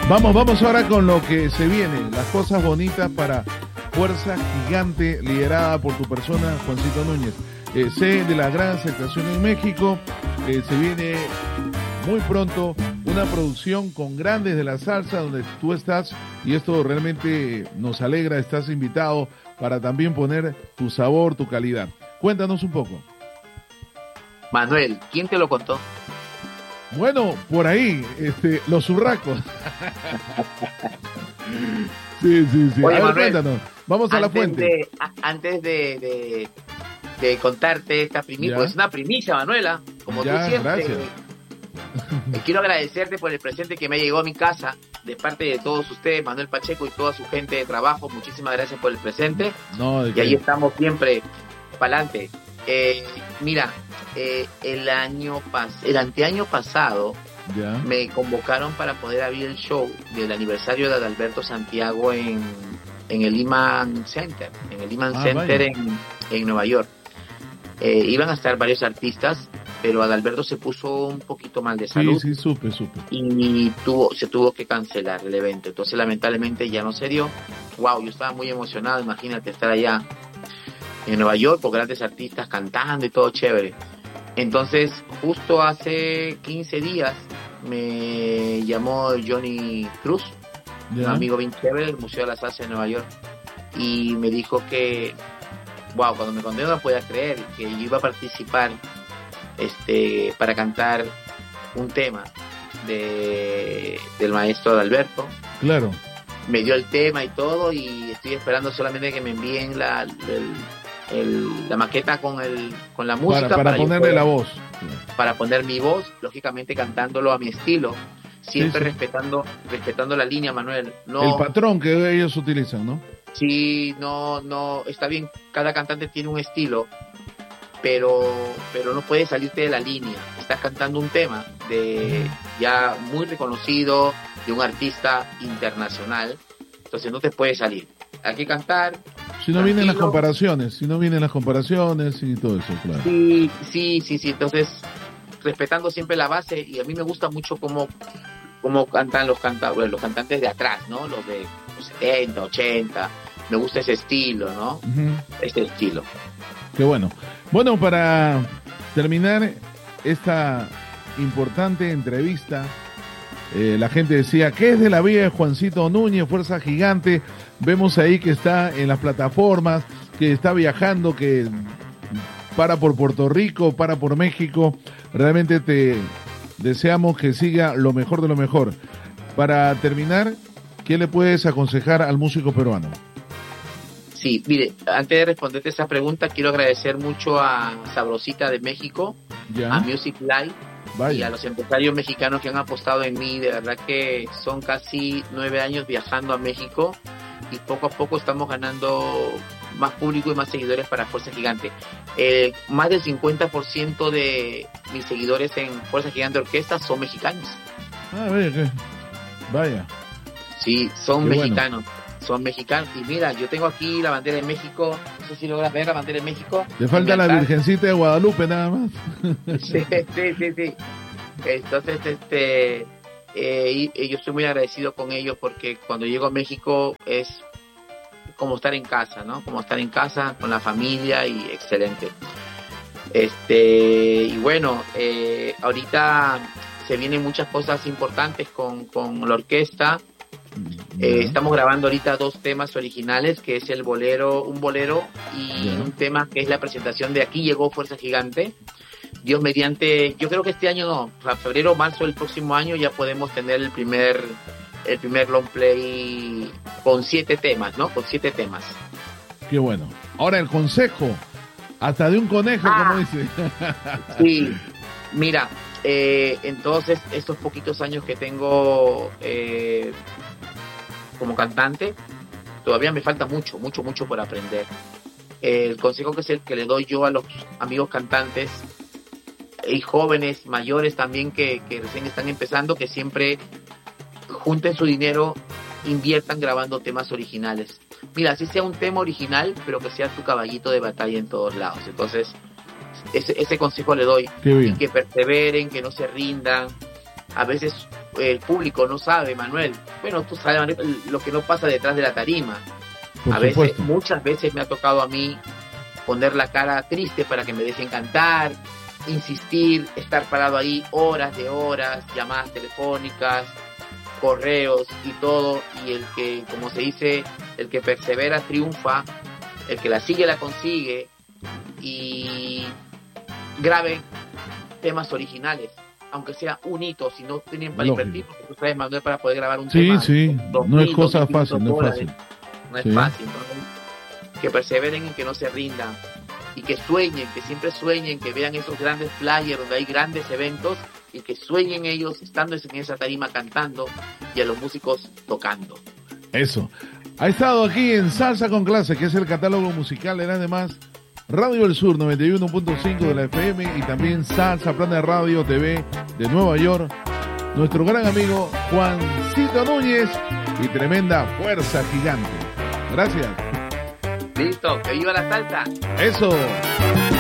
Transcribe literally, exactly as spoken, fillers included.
Vamos, vamos ahora con lo que se viene, las cosas bonitas para Fuerza Gigante, liderada por tu persona, Juancito Núñez. Eh, sé de la gran aceptación en México, eh, se viene muy pronto una producción con grandes de la salsa donde tú estás, y esto realmente nos alegra, estás invitado para también poner tu sabor, tu calidad. Cuéntanos un poco. Manuel, ¿quién te lo contó? Bueno, por ahí, este, los urracos. Sí, sí, sí. Oye, a ver, Manuel, cuéntanos. Vamos a la fuente. De, a, antes de, de, de contarte esta primicia, pues una primicia, Manuela, como ya, tú siempre. Gracias. Eh, quiero agradecerte por el presente que me llegó a mi casa, de parte de todos ustedes, Manuel Pacheco y toda su gente de trabajo. Muchísimas gracias por el presente. No, ¿de y qué? ahí estamos siempre para adelante. Eh, mira, eh, el año pas el anteaño pasado ya. me convocaron para poder abrir el show del aniversario de Adalberto Santiago en, en el Lehman Center, en el Lehman ah, Center en, en Nueva York. Eh, iban a estar varios artistas, pero Adalberto se puso un poquito mal de salud. Sí, sí, supe, supe. Y tuvo, se tuvo que cancelar el evento. Entonces, lamentablemente, ya no se dio. Wow, yo estaba muy emocionado, imagínate estar allá en Nueva York con grandes artistas cantando y todo chévere. Entonces, justo hace quince días me llamó Johnny Cruz, ¿Ya? un amigo bien chévere del Museo de la Salsa de Nueva York, y me dijo que, wow, cuando me conté no lo podía creer, que yo iba a participar este para cantar un tema de del maestro Adalberto. Claro. Me dio el tema y todo, y estoy esperando solamente que me envíen la el, el, la maqueta con el con la música para, para, para ponerle poder, la voz, para poner mi voz, lógicamente cantándolo a mi estilo, siempre sí, sí. respetando respetando la línea, Manuel. No, el patrón que ellos utilizan, ¿no? Sí, no, no, está bien, cada cantante tiene un estilo, pero pero no puedes salirte de la línea. Estás cantando un tema de ya muy reconocido, de un artista internacional, entonces no te puedes salir. Hay que cantar. Si no vienen las comparaciones, si no vienen las comparaciones y todo eso, claro. Sí, sí, sí, sí, entonces respetando siempre la base, y a mí me gusta mucho cómo, cómo cantan los, canta, bueno, los cantantes de atrás, ¿no? Los de los setenta, ochenta, me gusta ese estilo, ¿no? Uh-huh. Ese estilo. Qué bueno. Bueno, para terminar esta importante entrevista, eh, la gente decía, ¿qué es de la vida de Juancito Núñez, Fuerza Gigante? Vemos ahí que está en las plataformas, que está viajando, que para por Puerto Rico, para por México. Realmente te deseamos que siga lo mejor de lo mejor. Para terminar, ¿qué le puedes aconsejar al músico peruano? Sí, mire, antes de responderte esa pregunta, quiero agradecer mucho a Sabrosita de México, ¿ya? A Music Live, vaya, y a los empresarios mexicanos que han apostado en mí. De verdad que son casi nueve años viajando a México, y poco a poco estamos ganando más público y más seguidores para Fuerza Gigante. Eh, más del cincuenta por ciento de mis seguidores en Fuerza Gigante Orquesta son mexicanos. Ah, vaya, ¿qué? Vaya. Sí, son Qué mexicanos. Bueno. Son mexicanos. Y mira, yo tengo aquí la bandera de México. No sé si logras ver la bandera de México. Le falta la Virgencita de Guadalupe nada más. Sí, sí, sí, sí. Entonces, este, eh, y, y yo estoy muy agradecido con ellos, porque cuando llego a México es como estar en casa, ¿no? Como estar en casa con la familia, y excelente. Este, y bueno, eh, ahorita se vienen muchas cosas importantes con, con la orquesta. Eh, estamos grabando ahorita dos temas originales, que es el bolero, un bolero y yeah. un tema que es la presentación de Aquí Llegó Fuerza Gigante. Dios mediante, yo creo que este año no, o sea, febrero o marzo del próximo año ya podemos tener el primer el primer long play con siete temas, ¿no? Con siete temas. Qué bueno. Ahora el consejo, hasta de un conejo, ah, como dice. Sí, mira, eh, entonces estos poquitos años que tengo eh, como cantante, todavía me falta mucho, mucho, mucho por aprender. El consejo que es el que le doy yo a los amigos cantantes y jóvenes, mayores también, que, que recién están empezando, que siempre junten su dinero, inviertan grabando temas originales. Mira, así sea un tema original, pero que sea tu caballito de batalla en todos lados. Entonces, ese, ese consejo le doy. Y que perseveren, que no se rindan. A veces el público no sabe, Manuel. Bueno, tú sabes, Manuel, lo que no pasa detrás de la tarima. Por a veces, supuesto. muchas veces me ha tocado a mí poner la cara triste para que me dejen cantar, insistir, estar parado ahí horas de horas, llamadas telefónicas, correos y todo, y el que, como se dice, el que persevera triunfa, el que la sigue la consigue, y grabe temas originales, aunque sea un hito, si no tienen para Lógico. invertir, porque tú sabes, Manuel, para poder grabar un Sí, tema. sí, dos no es mil, cosa dos mil fácil, no es dólares. fácil. No es Sí. fácil, ¿no? Que perseveren y que no se rindan, y que sueñen, que siempre sueñen, que vean esos grandes flyers donde hay grandes eventos, y que sueñen ellos estando en esa tarima cantando y a los músicos tocando. Eso. Ha estado aquí en Salsa con Clase, que es el catálogo musical, era además Radio del Sur noventa y uno punto cinco de la F M y también Salsa Plana Radio T V de Nueva York. Nuestro gran amigo Juancito Núñez y tremenda Fuerza Gigante. Gracias. Listo, que viva la salsa. Eso.